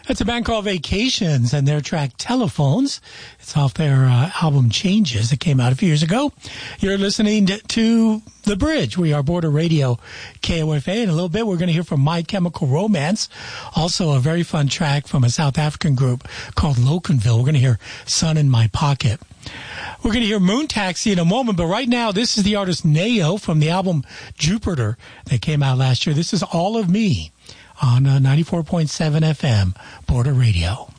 That's a band called Vacations and their track Telephones. It's off their album Changes that came out a few years ago. You're listening to The Bridge. We are Border Radio KOFA. In a little bit, we're going to hear from My Chemical Romance. Also, a very fun track from a South African group called Lokenville. We're going to hear Sun in My Pocket. We're going to hear Moon Taxi in a moment, but right now, this is the artist Nao from the album Jupiter that came out last year. This is All of Me on 94.7 FM, Border Radio.